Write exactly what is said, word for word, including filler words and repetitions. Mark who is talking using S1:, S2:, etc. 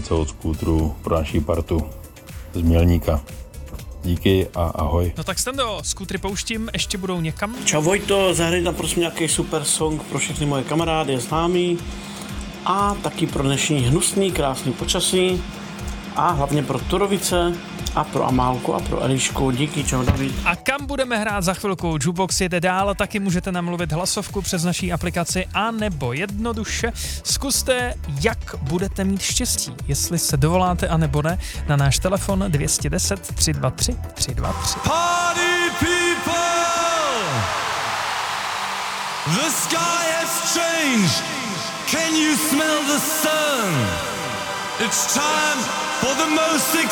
S1: něco od skútru pro naší partu z Mělníka. Díky a ahoj.
S2: No tak Stando, skútry pouštím, ještě budou někam.
S3: Čau Vojto, zahraj nám prosím nějaký super song pro všechny moje kamarády a známí a taky pro dnešní hnusný, krásný počasí a hlavně pro Turovice a pro Amálku a pro Elišku. Díky, čau David.
S2: A kam budeme hrát za chvilku? Jukebox jede dál, taky můžete namluvit hlasovku přes naší aplikaci a nebo jednoduše zkuste, jak budete mít štěstí, jestli se dovoláte a nebo ne, na náš telefon dvě stě deset, tři dva tři, tři dva tři.
S4: Party people! The sky has changed. Can you smell the sun? It's time for the most